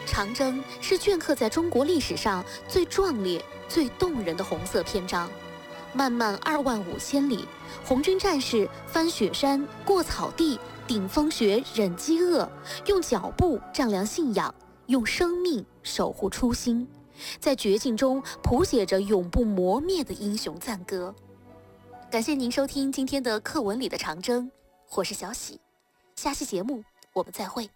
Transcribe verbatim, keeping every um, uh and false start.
长征是镌刻在中国历史上最壮烈、最动人的红色篇章。漫漫二万五千里，红军战士翻雪山、过草地、顶风雪、忍饥饿，用脚步丈量信仰，用生命守护初心，在绝境中谱写着永不磨灭的英雄赞歌。感谢您收听今天的课文里的长征，我是小喜，下期节目我们再会。